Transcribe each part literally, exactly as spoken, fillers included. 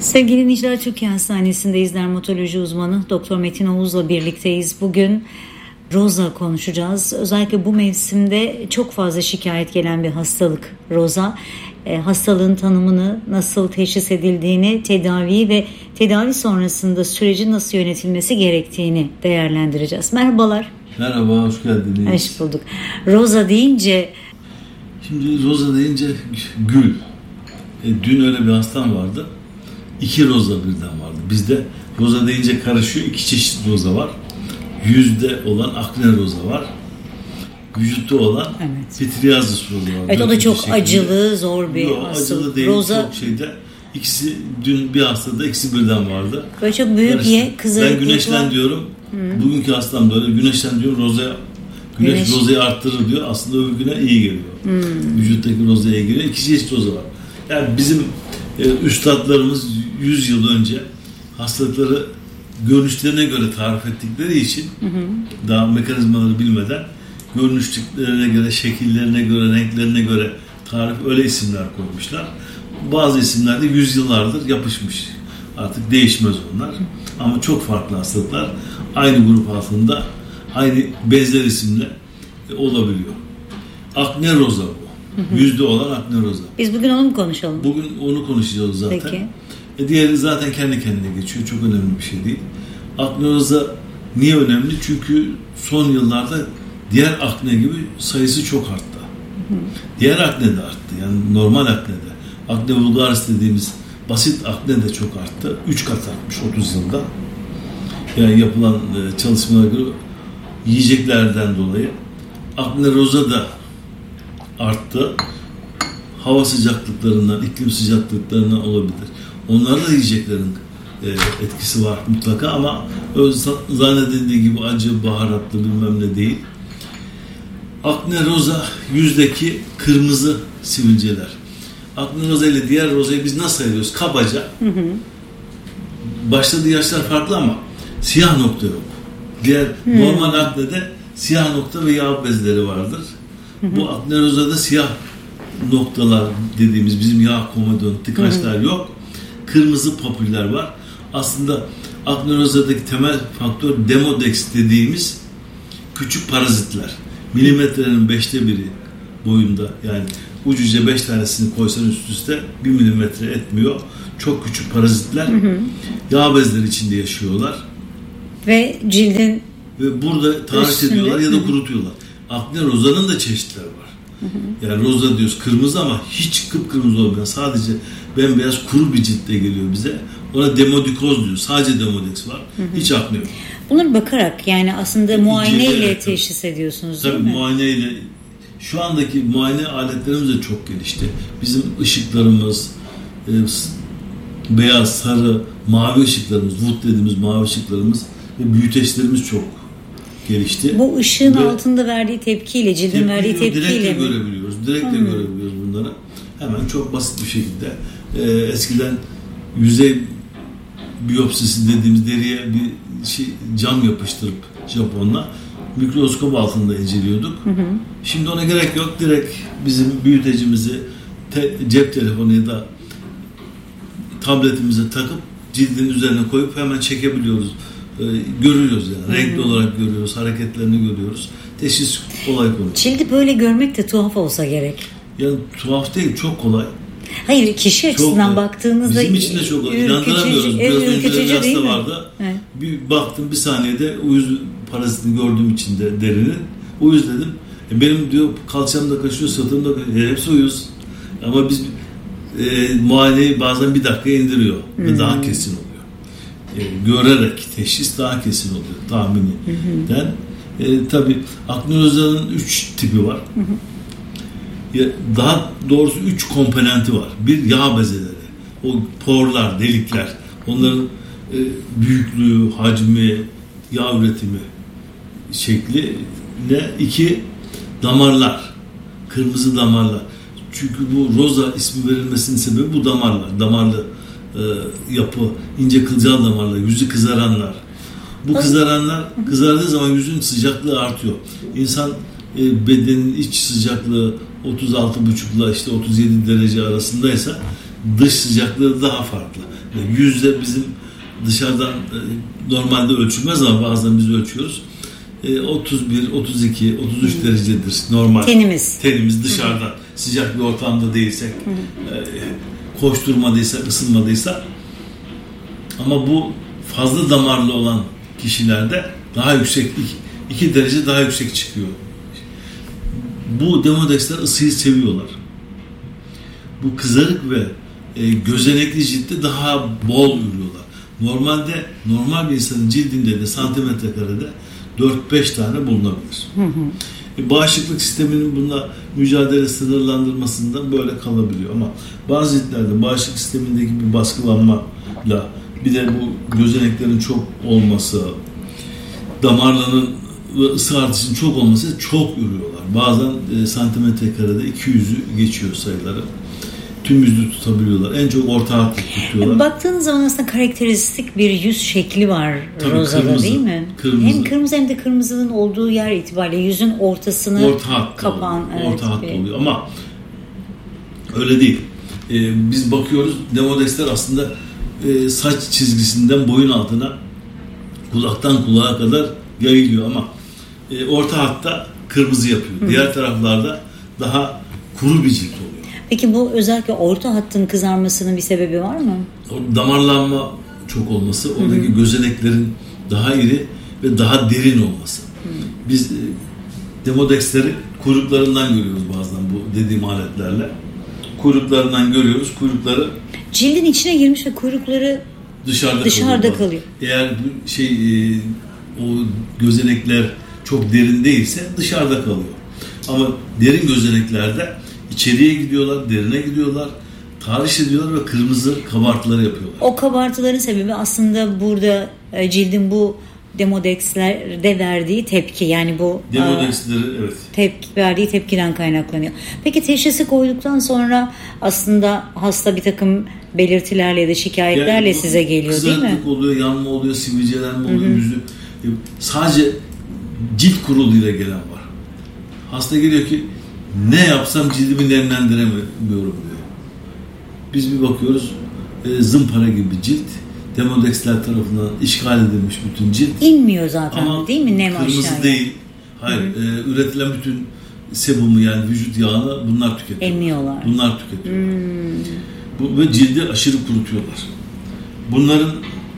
Sevgili dinleyiciler, Türkiye Hastanesi'ndeyiz. Dermatoloji uzmanı Doktor Metin Oğuz'la birlikteyiz. Bugün roza konuşacağız. Özellikle bu mevsimde çok fazla şikayet gelen bir hastalık roza. E, hastalığın tanımını, nasıl teşhis edildiğini, tedaviyi ve tedavi sonrasında sürecin nasıl yönetilmesi gerektiğini değerlendireceğiz. Merhabalar. Merhaba, hoş geldiniz. Hoş bulduk. Roza deyince... Şimdi roza deyince gül. E, dün öyle bir hastam vardı. İki roza birden vardı. Bizde roza deyince karışıyor. İki çeşit roza var. Yüzde olan akne roza var. Vücutta olan evet. pityriasis roza var. Evet, o da çok şekilde. acılı, zor bir Yok, hastalık. Acılı değil, roza... çok şeyde. İkisi, dün bir hastada ikisi birden vardı. Böyle çok büyük Karıştı. ye, kızarıklık Ben güneşten var. diyorum. Hı. Bugünkü hastam da öyle. Güneşten diyorum rozaya, güneş, güneş rozayı arttırır diyor. Aslında öbür güne iyi geliyor. Hı. Vücuttaki rozaya iyi geliyor. İki çeşit roza var. Yani bizim e, üstadlarımız yüz yıl önce hastalıkları görünüşlerine göre tarif ettikleri için hı hı. daha mekanizmaları bilmeden görünüşlerine göre, şekillerine göre, renklerine göre tarif, öyle isimler koymuşlar. Bazı isimler de yüzyıllardır yapışmış. Artık değişmez onlar. Ama çok farklı hastalıklar aynı grup altında aynı benzer isimle olabiliyor. Akne roza bu. Hı hı. Yüzde olan akne roza. Biz bugün onu mu konuşalım? Bugün onu konuşacağız zaten. Peki. E diğeri zaten kendi kendine geçiyor. Çok önemli bir şey değil. Akne roza niye önemli? Çünkü son yıllarda diğer akne gibi sayısı çok arttı. Hı hı. Diğer akne de arttı. Yani normal akne de. Akne vulgaris dediğimiz basit akne de çok arttı. Üç kat artmış otuz yılda. Yani yapılan çalışmalara göre yiyeceklerden dolayı akne roza da arttı. Hava sıcaklıklarından, iklim sıcaklıklarından olabilir. Onlarda da yiyeceklerin e, etkisi var mutlaka ama zannedildiği gibi acı, baharatlı bilmem ne değil. Akne roza yüzdeki kırmızı sivilceler. Akne roza ile diğer rozayı biz nasıl ayırıyoruz? Kabaca. Hı hı. Başladığı yaşlar farklı ama siyah nokta yok. Diğer hı. normal aknede siyah nokta ve yağ bezleri vardır. Hı hı. Bu akne rozada siyah noktalar dediğimiz bizim yağ komedon, tıkaçlar hı hı. yok. Kırmızı papüller var. Aslında akne rozadaki temel faktör demodex dediğimiz küçük parazitler. Milimetrenin beşte biri boyunda, yani ucuca beş tanesini koysan üst üste bir milimetre etmiyor. Çok küçük parazitler hı hı. yağ bezleri içinde yaşıyorlar. Ve cildin ve burada tahriş ediyorlar ya da kurutuyorlar. Akne rozanın da çeşitleri var. Hı hı. Yani roza diyoruz kırmızı ama hiç kıpkırmızı olmayan, sadece bembeyaz kuru bir ciltte geliyor bize. Ona demodikoz diyor. Sadece demodex var. Hı hı. Hiç akne yok. Bunları bakarak, yani aslında muayeneyle teşhis ediyorsunuz değil tabii, mi? Tabii muayeneyle. Şu andaki muayene aletlerimiz de çok gelişti. Bizim ışıklarımız, e, beyaz, sarı, mavi ışıklarımız, wood dediğimiz mavi ışıklarımız ve büyüteçlerimiz çok gelişti. Bu ışığın ve altında verdiği tepkiyle, cildin tepki, verdiği tepkiyle direkt mi? görebiliyoruz. Direkt de görebiliyoruz bunları. Hemen çok basit bir şekilde. E, eskiden yüzey biyopsisi dediğimiz deriye bir şey, cam yapıştırıp Japonla mikroskop altında inceliyorduk. Hı hı. Şimdi ona gerek yok. Direkt bizim büyütecimizi te, cep telefonu ya da tabletimize takıp cildin üzerine koyup hemen çekebiliyoruz. Ee, görüyoruz yani. Hı hı. Renkli olarak görüyoruz. Hareketlerini görüyoruz. Teşhis kolay konu. Cildi böyle görmek de tuhaf olsa gerek. Yani tuhaf değil. Çok kolay. Hayır, kişi açısından çok, baktığınızda bizim için de çok kolay. İnandıramıyoruz. Biraz önce bir hasta vardı. Evet. Bir baktım bir saniyede uyuz parazitini gördüğüm için de derinin. Uyuz dedim. E benim diyor kalçam da kaşıyor, sırtım da kaşıyor. E hepsi uyuz. Ama biz e, muayeneyi bazen bir dakika indiriyor. Hmm. Ve daha kesin oluyor. E, görerek teşhis daha kesin oluyor. Tahmininden. E, tabii akne rozanın üç tipi var. Hı hı. Ya, daha doğrusu üç komponenti var. Bir, yağ bezeleri. O porlar, delikler. Onların e, büyüklüğü, hacmi, yağ üretimi şekli ne? İki, damarlar. Kırmızı damarlar. Çünkü bu roza ismi verilmesinin sebebi bu damarlar. Damarlı e, yapı, ince kılcal damarlar, yüzü kızaranlar. Bu kızaranlar kızardığı zaman yüzün sıcaklığı artıyor. İnsan e, bedenin iç sıcaklığı otuz altı buçuk ile işte otuz yedi derece arasındaysa dış sıcaklığı daha farklı. Yani yüzde bizim dışarıdan normalde ölçülmez ama bazen biz ölçüyoruz. otuz bir, otuz iki, otuz üç hmm. derecedir normal. Tenimiz. Tenimiz dışarıda hmm. sıcak bir ortamda değilsek, hmm. koşturmadıysa, ısınmadıysa. Ama bu fazla damarlı olan kişilerde daha yüksek, iki derece daha yüksek çıkıyor. Bu Demodex'ler ısıyı seviyorlar. Bu kızarık ve e, gözenekli ciltte daha bol ürüyorlar. Normalde normal bir insanın cildinde de santimetre karede dört beş tane bulunabilir. Hı hı. E, bağışıklık sisteminin bununla mücadele sınırlandırmasından böyle kalabiliyor. Ama bazı ciltlerde bağışıklık sistemindeki bir baskılanmayla bir de bu gözeneklerin çok olması, damarların ve ısı artışının çok olması çok ürüyorlar. Bazen e, santimetre karede iki yüzü geçiyor sayıları. Tüm yüzü tutabiliyorlar. En çok orta hatlı tutuyorlar. Baktığınız zaman aslında karakteristik bir yüz şekli var Tabii Roza'da kırmızı, değil mi? Kırmızı. Hem kırmızı hem de kırmızının olduğu yer itibariyle yüzün ortasını orta hatta kapan. Oluyor. Evet, orta hatta oluyor ama öyle değil. Ee, biz bakıyoruz Demodex'ler aslında e, saç çizgisinden boyun altına kulaktan kulağa kadar yayılıyor ama e, orta hatta kırmızı yapıyor. Hı. Diğer taraflarda daha kuru bir cilt oluyor. Peki bu özellikle orta hattın kızarmasının bir sebebi var mı? Damarlanma çok olması, oradaki Hı-hı. gözeneklerin daha iri ve daha derin olması. Hı-hı. Biz e, Demodex'leri kuyruklarından görüyoruz bazen bu dediğim aletlerle. Kuyruklarından görüyoruz. Kuyrukları cildin içine girmiş ve kuyrukları dışarıda, dışarıda kalıyor. kalıyor. Eğer bu şey e, o gözenekler çok derin değilse dışarıda kalıyor. Ama derin gözeneklerde İçeriye gidiyorlar, derine gidiyorlar, tahriş ediyorlar ve kırmızı kabartıları yapıyorlar. O kabartıların sebebi aslında burada cildin bu Demodex'lerde verdiği tepki. Yani bu Demodex'leri evet. Tepki verdiği tepkiden kaynaklanıyor. Peki teşhisi koyduktan sonra aslında hasta bir takım belirtilerle ya da şikayetlerle yani, size geliyor değil mi? Kızarıklık oluyor, yanma oluyor, sivilcelenme oluyor, Hı-hı. yüzü. Sadece cilt kuruluğuyla gelen var. Hasta geliyor ki ne yapsam cildimi nemlendiremiyorum diyor. Biz bir bakıyoruz e, zımpara gibi cilt. Demodex'ler tarafından işgal edilmiş bütün cilt. İnmiyor zaten ama değil mi nem kırmızı aşağıya? Değil. Hayır. E, üretilen bütün sebumu yani vücut yağını bunlar tüketiyor. Emiyorlar. Bunlar tüketiyor. Hmm. Bu, ve cildi aşırı kurutuyorlar. Bunların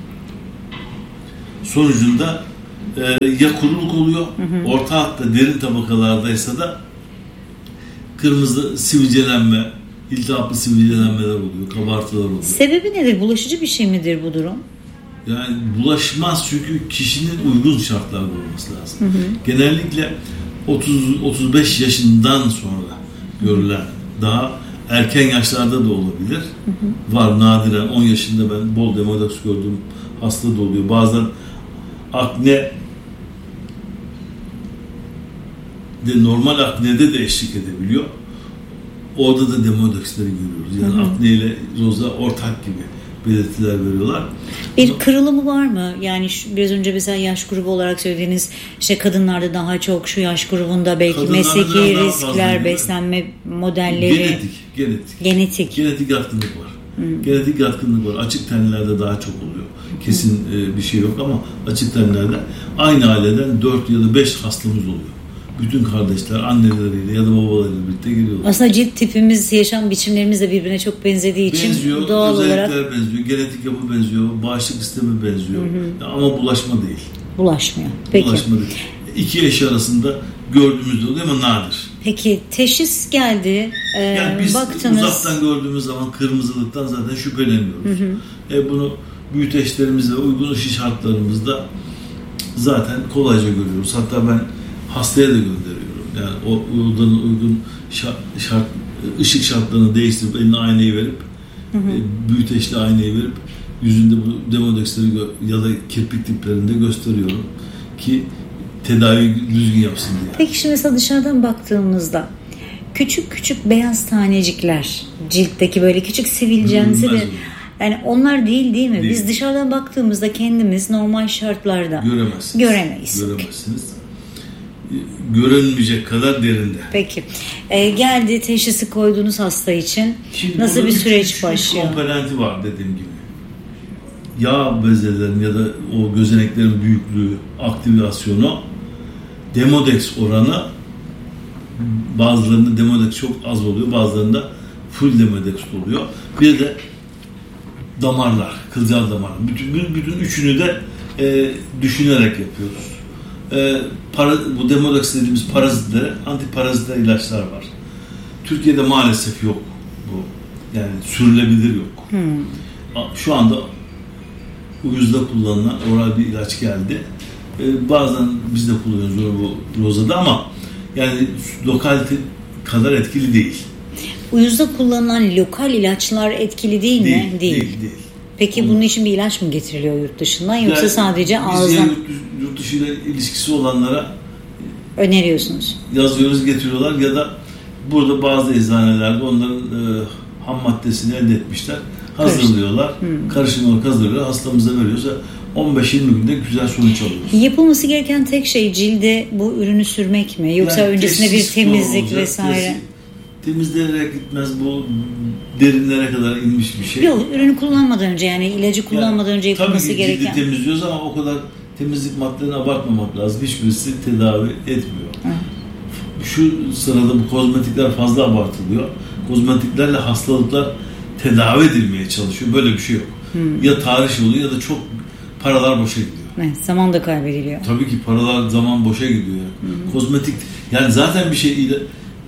sonucunda e, ya kuruluk oluyor, hı hı. orta hatta derin tabakalardaysa da kırmızı sivilcelenme, iltihaplı sivilcelenmeler oluyor, kabartılar oluyor. Sebebi nedir? Bulaşıcı bir şey midir bu durum? Yani bulaşmaz çünkü kişinin uygun şartlarda olması lazım. Hı hı. Genellikle otuz otuz beş yaşından sonra görülen, daha erken yaşlarda da olabilir. Hı hı. Var nadiren on yaşında ben bol Demodex gördüğüm hasta da oluyor. Bazen akne de normal aknede de eşlik edebiliyor. Orada da Demodex'leri görüyoruz. Yani hı hı. akne ile roza ortak gibi belirtiler veriyorlar. Bir Ama, kırılımı var mı? Yani şu, biraz önce mesela yaş grubu olarak söylediğiniz işte kadınlarda daha çok şu yaş grubunda belki mesleki riskler, beslenme modelleri. Genetik, genetik. Genetik. Genetik yatkınlık var. Hı. Genetik yatkınlık var. Açık tenlerde daha çok oluyor. Kesin e, bir şey yok ama açık tenlerde aynı aileden dört ya da beş hastamız oluyor. Bütün kardeşler anneleriyle ya da babalarıyla birlikte geliyorlar. Aslında cilt tipimiz, yaşam biçimlerimiz de birbirine çok benzediği için benziyor, doğal olarak... Özellikler benziyor, genetik yapı benziyor, bağışıklık sistemi benziyor. Hı hı. Ama bulaşma değil. Bulaşmıyor. Peki. Bulaşma değil. İki eş arasında gördüğümüzde oluyor ama nadir. Peki teşhis geldi. Ee, yani biz baktınız... uzaktan gördüğümüz zaman kırmızılıktan zaten şüpheleniyoruz. Hı hı. E bunu büyüteçlerimizle uygun ışık şartlarımızda zaten kolayca görüyoruz. Hatta ben hastaya da gönderiyorum. Yani o odanın uygun şart, şart, ışık şartlarını değiştirip eline aynayı verip hı hı. E, büyüteçli aynayı verip yüzünde bu Demodex'leri ya da kirpik diplerinde gösteriyorum ki tedavi düzgün yapsın diye. Peki şimdi mesela dışarıdan baktığımızda küçük küçük beyaz tanecikler ciltteki böyle küçük sivilcemsi de yani onlar değil değil mi? Değil. Biz dışarıdan baktığımızda kendimiz normal şartlarda göremezsiniz. Göremeyiz. Göremezsiniz. görünmeyecek kadar derinde. Peki. Ee, geldi teşhisi koyduğunuz hasta için Şimdi nasıl bir süreç üç, başlıyor? Üç komponenti var dediğim gibi. Yağ bezelerinin ya da o gözeneklerin büyüklüğü, aktivasyonu, Demodex oranı, bazılarında Demodex çok az oluyor, bazılarında full Demodex oluyor. Bir de damarlar, kılcal damarlar. Bütün, bütün üçünü de e, düşünerek yapıyoruz. E, para, bu Demodex dediğimiz parazitlere antiparazitler ilaçlar var. Türkiye'de maalesef yok bu. Yani sürülebilir yok. Hmm. Şu anda uyuzda kullanılan oral bir ilaç geldi. Ee, bazen biz de kullanıyoruz bu rozada ama yani lokalite kadar etkili değil. Uyuzda kullanılan lokal ilaçlar etkili değil, değil mi? Değil. Değil, değil. Peki Onun, bunun için bir ilaç mı getiriliyor yurt dışından yoksa yani sadece ağızdan? Yurt, yurt dışı ile ilişkisi olanlara öneriyorsunuz. Yazıyoruz, getiriyorlar ya da burada bazı eczanelerde onların e, ham maddesini elde etmişler. Hazırlıyorlar. Hmm. Karışım olarak hazırlıyorlar. Hastamıza veriyorsa on beş yirmi günde güzel sonuç alıyoruz. Yapılması gereken tek şey cilde bu ürünü sürmek mi? Yoksa yani öncesinde bir temizlik olacak, vesaire? Temizleyerek gitmez, bu derinlere kadar inmiş bir şey. Yok, ürünü kullanmadan önce, yani ilacı kullanmadan yani, önce yapılması tabii gereken. Tabii cildi temizliyoruz ama o kadar temizlik maddelerini abartmamak lazım. Hiçbirisi tedavi etmiyor. Hı. Şu sırada bu kozmetikler fazla abartılıyor. Kozmetiklerle hastalıklar tedavi edilmeye çalışıyor. Böyle bir şey yok. Hmm. Ya tarih oluyor ya da çok paralar boşa gidiyor. Evet, zaman da kaybediliyor. Tabii ki paralar, zaman boşa gidiyor. Hmm. Kozmetik, yani zaten bir şey ile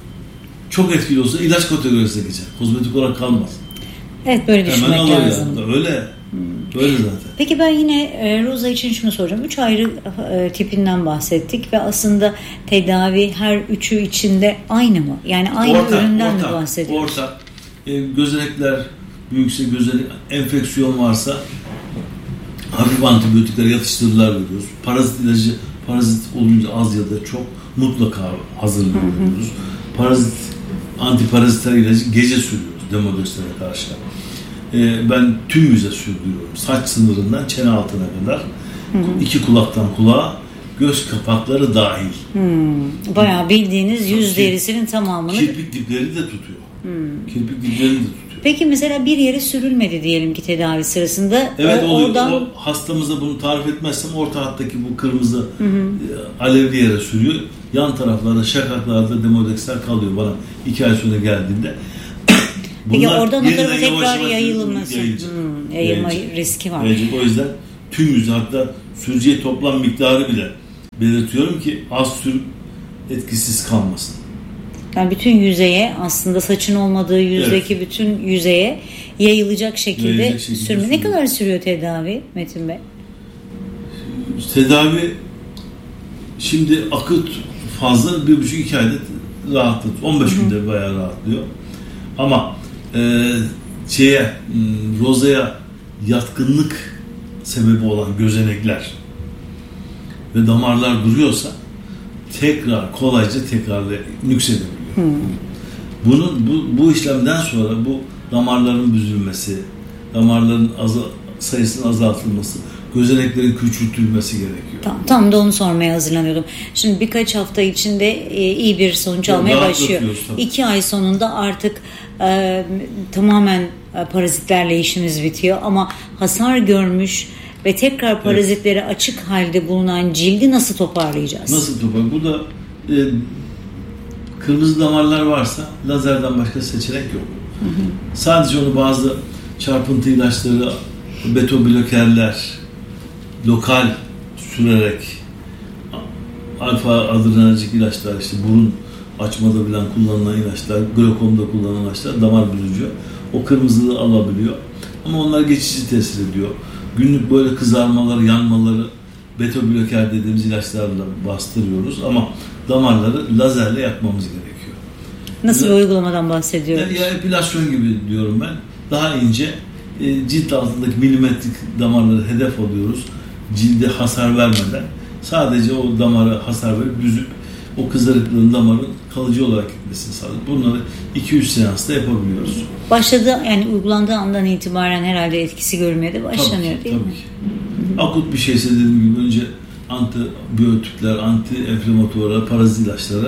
çok etkili olsa ilaç kategorisine geçer. Kozmetik olarak kalmaz. Evet, böyle düşünmek Hemen lazım. Yani. Öyle. Hmm. Öyle zaten. Peki ben yine e, roza için şunu soracağım. Üç ayrı e, tipinden bahsettik ve aslında tedavi her üçü içinde aynı mı? Yani aynı ortak, üründen ortak, mi bahsediyoruz? Ortak. E, gözenekler büyükse, gözenek enfeksiyon varsa hafif antibiyotikler, yatıştırıcılar veriyoruz. Parazit ilacı, parazit olunca az ya da çok mutlaka hazırlıyoruz. Parazit, antiparazitler ilacı gece sürüyoruz Demodex'lere karşı. Ee, ben tüm yüze sürdürüyorum. Saç sınırından çene altına kadar. Hı hı. İki kulaktan kulağa, göz kapakları dahil. Hmm. Bayağı bildiğiniz yüz Kir- derisinin tamamını. Kirpik dipleri de tutuyor. Hmm. Kirpik dipleri de tutuyor. Peki mesela bir yere sürülmedi diyelim ki tedavi sırasında. Evet o, oluyor. Oradan... O hastamıza bunu tarif etmezsem orta hattaki bu kırmızı hı hı. alevli yere sürüyor. Yan taraflarda, şakaklarda Demodex'ler kalıyor bana iki ay sonra geldiğinde. Peki oradan o tarafa tekrar yayılması, hmm, yayılma yayılacak. riski var. Yayılacak. O yüzden tüm yüzü, hatta süreceği toplam miktarı bile belirtiyorum ki az sürüp etkisiz kalmasın. Yani bütün yüzeye, aslında saçın olmadığı yüzdeki evet. bütün yüzeye yayılacak şekilde, yayılacak şekilde sürme. Sürüyor. Ne kadar sürüyor tedavi Metin Bey? Tedavi şimdi akut fazla bir buçuk iki ayda rahatlatıyor. on beş günde bayağı rahatlıyor. Ama e, şeye rozaya yatkınlık sebebi olan gözenekler ve damarlar duruyorsa tekrar kolayca tekrarla nüksedebiliyor. Hmm. Bunun bu, bu işlemden sonra bu damarların büzülmesi, damarların azı, sayısının azaltılması, gözeneklerin küçültülmesi gerekiyor. Tam, tam da onu sormaya hazırlanıyordum. Şimdi birkaç hafta içinde e, iyi bir sonuç ya, almaya başlıyor. İki ay sonunda artık e, tamamen e, parazitlerle işimiz bitiyor ama hasar görmüş ve tekrar parazitlere evet. açık halde bulunan cildi nasıl toparlayacağız? Nasıl toparlayacağız? Burada e, kırmızı damarlar varsa lazerden başka seçenek yok. Hı hı. Sadece onu bazı çarpıntı ilaçları, beta blokerler, lokal sürerek alfa adrenerjik ilaçlar, işte burun açmada bilen kullanılan ilaçlar, glokomda kullanılan ilaçlar damar büzücü. O kırmızılığı alabiliyor. Ama onlar geçici tesir ediyor. Günlük böyle kızarmaları, yanmaları beta bloker dediğimiz ilaçlarla bastırıyoruz ama damarları lazerle yakmamız gerekiyor. Nasıl bir uygulamadan bahsediyoruz? Yani epilasyon gibi diyorum ben. Daha ince e, cilt altındaki milimetrik damarları hedef alıyoruz. Cilde hasar vermeden sadece o damara hasar verip büzüp o kızarıklığın damarın kalıcı olarak gitmesini sağlıyoruz. Bunları iki üç seansta yapabiliyoruz. Başladı, yani uygulandığı andan itibaren herhalde etkisi görmeye de başlanıyor, tabii ki, değil tabii mi? Ki. Akut bir şeyse dediğim gibi önce antibiyotikler, anti-enflamatuarlar, parazit ilaçlara,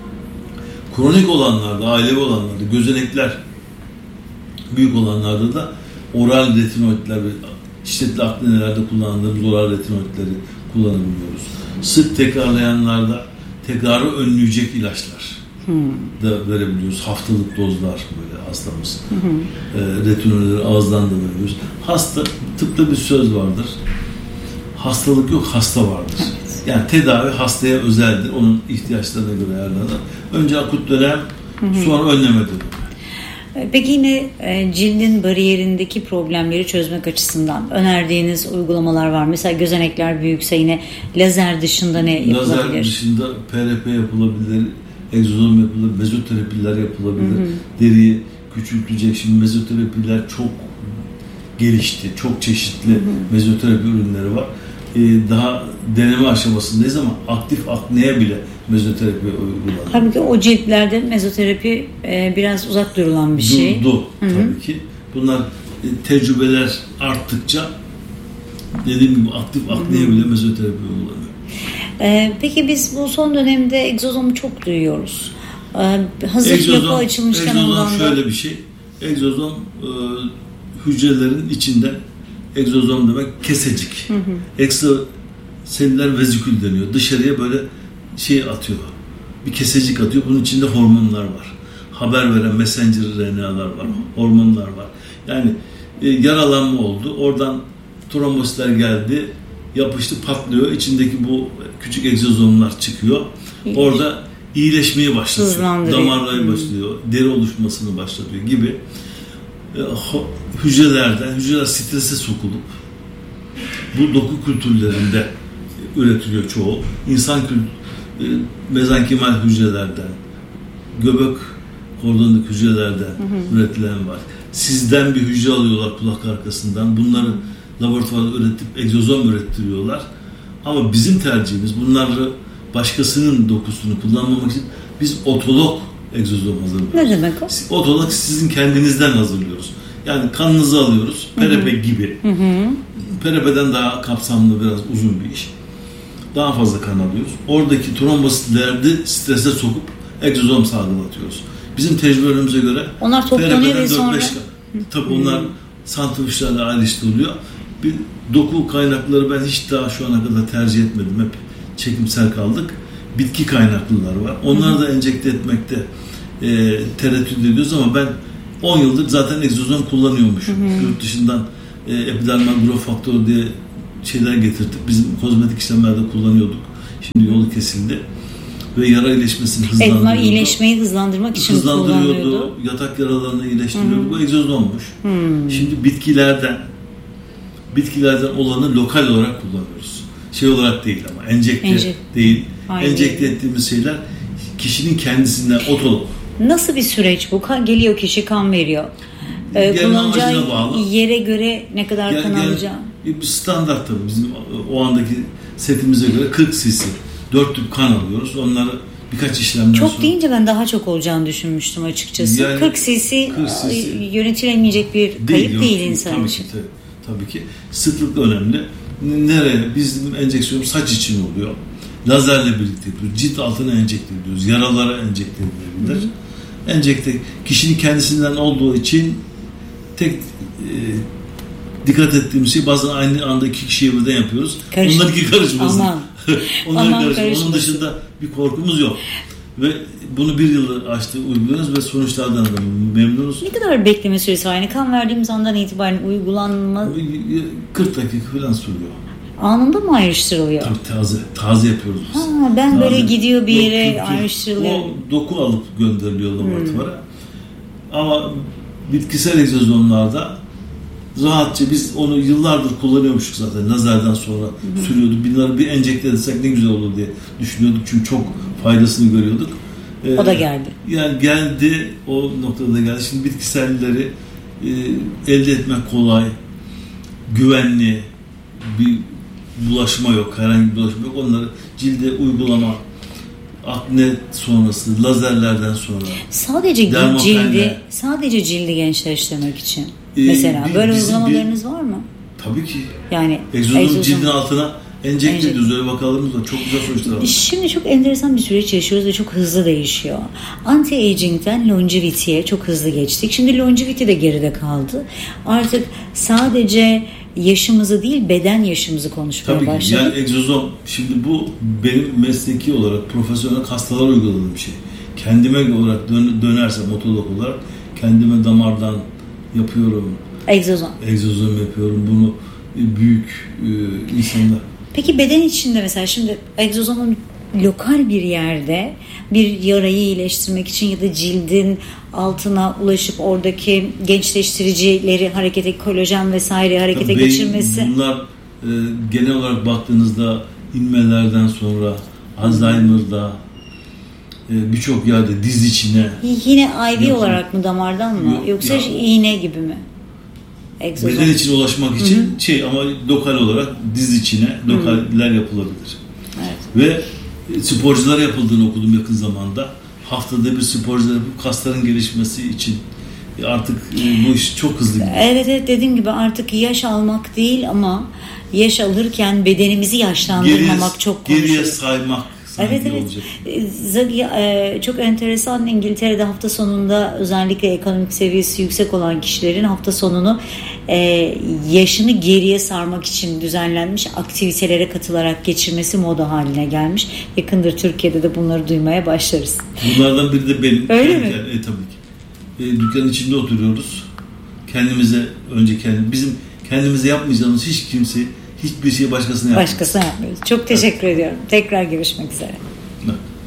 kronik olanlarda, ailevi olanlarda, gözenekler büyük olanlarda da oral retinoidler ve şiddetli aknelerde kullandığımız oral retinoidleri kullanabiliyoruz. Sık tekrarlayanlarda tekrarı önleyecek ilaçlar hmm. da verebiliyoruz. Haftalık dozlar böyle hastamız. Hmm. E, retinoidleri ağızdan da veriyoruz. Hasta, tıpta bir söz vardır. Hastalık yok, hasta vardır. Evet. Yani tedavi hastaya özeldir. Onun ihtiyaçlarına göre ayarlanır. Önce akut dönem, hmm. sonra önleme dönemi. Peki yine cildin bariyerindeki problemleri çözmek açısından önerdiğiniz uygulamalar var. Mesela gözenekler büyükse yine lazer dışında ne yapılabilir? Lazer dışında P R P yapılabilir, egzozom yapılabilir, mezoterapiler yapılabilir. Hı hı. Deriyi küçültecek. Şimdi mezoterapiler çok gelişti. Çok çeşitli hı hı. mezoterapi ürünleri var. Ee, daha deneme aşamasındayız ama aktif akneye bile mezoterapi uygulanıyor. Halbuki o ciltlerde mezoterapi e, biraz uzak durulan bir şey. Durdu tabii ki. Bunlar e, tecrübeler arttıkça dediğim gibi aktif akneye bile mezoterapi uygulanıyor. E, peki biz bu son dönemde egzozomu çok duyuyoruz. E, hazır egzozom, yapı açılmışken egzozom ondan da... şöyle bir şey. Egzozom e, hücrelerin içinden, egzozom demek kesecik. Hı hı. Ekstra selüler vezikül deniyor. Dışarıya böyle şey atıyor. Bir kesecik atıyor. Bunun içinde hormonlar var. Haber veren messenger R N A'lar var. Hormonlar var. Yani e, yaralanma oldu. Oradan trombositler geldi. Yapıştı, patlıyor. İçindeki bu küçük egzozomlar çıkıyor. İyileş. Orada iyileşmeyi başlatıyor. Damarları başlıyor. Deri oluşmasını başlatıyor gibi. E, hücrelerden, hücreler strese sokulup bu doku kültürlerinde üretiliyor çoğu. İnsan kültürü mezenkimal hücrelerden, göbek kordondaki hücrelerden hı hı. üretilen var. Sizden bir hücre alıyorlar kulak arkasından. Bunları laboratuvarda üretip egzozom ürettiriyorlar. Ama bizim tercihimiz bunları başkasının dokusunu kullanmamak için biz otolog egzozom hazırlıyoruz. Ne demek o? Otolog sizin kendinizden hazırlıyoruz. Yani kanınızı alıyoruz. P R P gibi. Hı hı. P R P'den daha kapsamlı, biraz uzun bir iş. Daha fazla kan alıyoruz. Oradaki trombositleri strese sokup egzozom salgılatıyoruz. Bizim tecrübelerimize göre onlar toplanıyor ve sonra tabii onlar santrifüjlerle ayrıştırılıyor. Bir doku kaynakları ben hiç daha şu ana kadar tercih etmedim. Hep çekimsel kaldık. Bitki kaynaklılar var. Onları da enjekte etmekte e, tereddüt ediyoruz ama ben on yıldır zaten egzozom kullanıyormuşum. Hı hı. Yurt dışından e, epidermal growth faktörü diye şeyler getirdik. Bizim kozmetik işlemlerde kullanıyorduk. Şimdi yolu kesildi. Ve yara iyileşmesini hızlandırıyordu. Evet, iyileşmeyi hızlandırmak için kullanıyordu. Yatak yaralarını iyileştiriyordu. Hmm. Bu egzozommuş. Hmm. Şimdi bitkilerden bitkilerden olanı lokal olarak kullanıyoruz. Şey olarak değil ama enjekte, enjekte. değil. Aynen. Enjekte ettiğimiz şeyler kişinin kendisinden otolog. Nasıl bir süreç bu? Kan geliyor, kişi kan veriyor. Ee, kullanacağı yere göre ne kadar gel, kan gel, alacağı? Bir standart tabii bizim o andaki setimize göre kırk cc dört tüp kan alıyoruz. Onları birkaç işlemden çok sonra... Çok deyince ben daha çok olacağını düşünmüştüm açıkçası. Yani, kırk cc yönetilemeyecek bir kayıp değil, yok, değil insan tabii için. Ki, tabii, tabii ki. Sıklık önemli. Nereye? Bizim enjeksiyon saç için oluyor. Lazerle birlikte yapıyoruz. Cilt altına enjekte ediyoruz. Yaralara enjekte edilebilir. Enjekte kişinin kendisinden olduğu için tek e, dikkat ettiğimiz şey bazen aynı anda iki kişiye birden yapıyoruz. Karışık. Onlar iki karışmasın. Aman. Onlar karışmasın. Onun dışında bir korkumuz yok. Ve bunu bir yıl açtı uyguluyoruz ve sonuçlardan da memnunuz. Ne kadar bekleme süresi var? Yani kan verdiğimiz andan itibaren uygulanma... kırk dakika falan sürüyor. Anında mı ayrıştırılıyor? Tabii taze. Taze yapıyoruz biz. Ha, ben taze. Böyle gidiyor bir yere yok, ayrıştırılıyor. O doku alıp gönderiliyor laboratuvara. Hmm. Ama bitkisel egzozomlarda rahatça biz onu yıllardır kullanıyormuşuz zaten. Lazerden sonra hmm. sürüyorduk. Bunları bir enjekte etsek ne güzel olur diye düşünüyorduk. Çünkü çok faydasını görüyorduk. Ee, o da geldi. Yani geldi. O noktada da geldi. Şimdi bitkiselleri e, elde etmek kolay. Güvenli. Bir bulaşma yok. Herhangi bir bulaşma yok. Onları cilde uygulama, akne sonrası, lazerlerden sonra. Sadece cildi, sadece cildi gençleştirmek için. Ee, Mesela bir, böyle uygulamalarınız bir, var mı? Tabii ki. Yani egzozom cildin altına enjekte Enjek. ediyoruz. Öyle vakalarımız var. Çok güzel sonuçlar var. Şimdi çok enteresan bir süreç yaşıyoruz ve çok hızlı değişiyor. Anti-aging'den longevity'ye çok hızlı geçtik. Şimdi longevity de geride kaldı. Artık sadece yaşımızı değil, beden yaşımızı konuşmaya Tabii ki. başladık. Yani egzozom, şimdi bu benim mesleki olarak profesyonel hastalara uyguladığım bir şey. Kendime olarak dön, dönersem otolog olarak kendime damardan yapıyorum. Egzozom. Egzozom yapıyorum. Bunu büyük e, insanlar. Peki beden içinde mesela şimdi egzozomun lokal bir yerde bir yarayı iyileştirmek için ya da cildin altına ulaşıp oradaki gençleştiricileri harekete, kolajen vesaire harekete Tabii geçirmesi. Bunlar e, genel olarak baktığınızda inmelerden sonra Alzheimer'da e, birçok yerde diz içine. Yine I V olarak mı, damardan mı? Yok, Yoksa ya, iğne gibi mi? Egzozom. Beden içine ulaşmak için Hı-hı. şey ama lokal olarak diz içine lokaller yapılabilir. Evet. Ve sporculara yapıldığını okudum yakın zamanda. Haftada bir sporcular bu kasların gelişmesi için artık bu iş çok hızlı gidiyor. Evet evet dediğim gibi artık yaş almak değil ama yaş alırken bedenimizi yaşlandırmamak geriye, çok konuşuluyor. Geriye saymak. Evet evet. Çok enteresan, İngiltere'de hafta sonunda özellikle ekonomik seviyesi yüksek olan kişilerin hafta sonunu yaşını geriye sarmak için düzenlenmiş aktivitelere katılarak geçirmesi moda haline gelmiş. Yakındır Türkiye'de de bunları duymaya başlarız. Bunlardan biri de benim. Öyle mi? Yani, e, tabii ki. E, dükkanın içinde oturuyoruz. Kendimize önce kendi bizim kendimize yapmayacağımız hiç kimse hiçbir şey başkasına yapmıyoruz. Başkasına yapmıyoruz. Çok teşekkür evet. ediyorum. Tekrar görüşmek üzere.